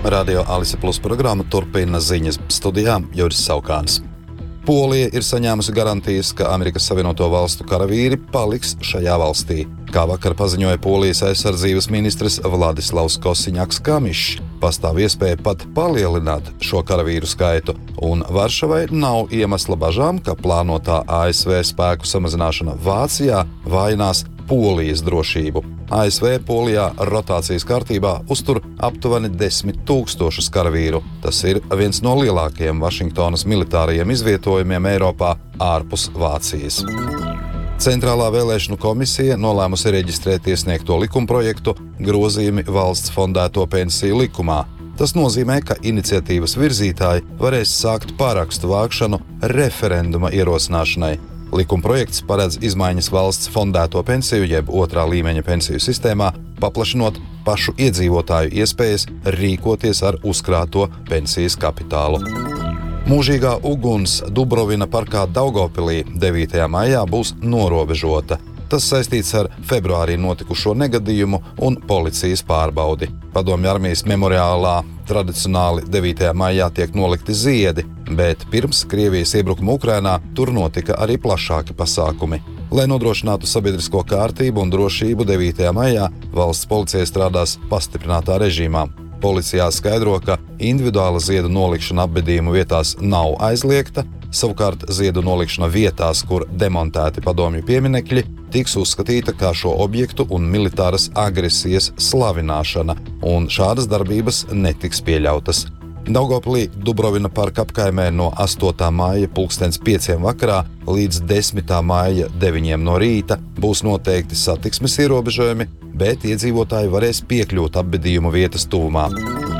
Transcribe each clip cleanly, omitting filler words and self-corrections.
Radio Alise Plus programma turpina ziņas studijā Juris Saukāns. Polija ir saņēmusi garantijas, ka Amerikas Savienoto Valstu karavīri paliks šajā valstī. Kā vakar paziņoja Polijas aizsardzības ministrs Vladislavs Kosiņaks-Kamišs, pastāv iespēja pat palielināt šo karavīru skaitu, un Varšavai nav iemesla bažām, ka plānotā ASV spēku samazināšana Vācijā vājinās Polijas drošību. ASV Polijā rotācijas kārtībā uztur aptuveni 10 000 karavīru. Tas ir viens no lielākajiem Vašingtonas militārajiem izvietojumiem Eiropā ārpus Vācijas. Centrālā vēlēšanu komisija nolēmusi reģistrēt iesniegto likumprojektu grozījumi valsts fondēto pensiju likumā. Tas nozīmē, ka iniciatīvas virzītāji varēs sākt parakstu vākšanu referenduma ierosināšanai. Likumprojekts paredz izmaiņas valsts fondēto pensiju jeb otrā līmeņa pensiju sistēmā, paplašinot pašu iedzīvotāju iespējas rīkoties ar uzkrāto pensijas kapitālu. Mūžīgā uguns Dubrovina parkā Daugavpilī 9. maijā būs norobežota. Tas saistīts ar februārī notikušo negadījumu un policijas pārbaudi. Padomju armijas memoriālā tradicionāli 9. maijā tiek nolikti ziedi, bet pirms Krievijas iebrukuma Ukrainā tur notika arī plašāki pasākumi. Lai nodrošinātu sabiedrisko kārtību un drošību 9. maijā, valsts policija strādās pastiprinātā režīmā. Policijā skaidro, ka individuāla ziedu nolikšana apbedījumu vietās nav aizliegta, savukārt ziedu nolikšana vietās, kur demontēti padomju pieminekļi, tiks uzskatīta kā šo objektu un militāras agresijas slavināšana, un šādas darbības netiks pieļautas. Daugavpilī Dubrovina parka apkaimē no 8. māja 5:00 vakarā līdz 10. māja 9:00 no rīta būs noteikti satiksmes ierobežojumi, bet iedzīvotāji varēs piekļūt apbedījumu vietas tuvumā.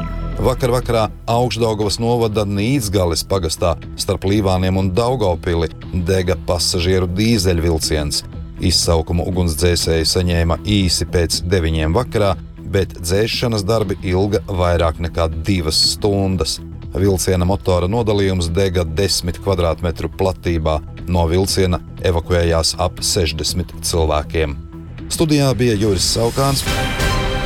Vakarā Augšdaugavas novada Nīdzgales pagastā starp Līvāniem un Daugavpili dega pasažieru dīzeļvilciens. Izsaukumu ugunsdzēsēji saņēma īsi pēc 9:00 vakarā, bet dzēsšanas darbi ilga vairāk nekā 2 stundas. Vilciena motora nodalījums dega 10 kvadrātmetru platībā. No vilciena evakuējās ap 60 cilvēkiem. Studijā bija Juris Saukāns.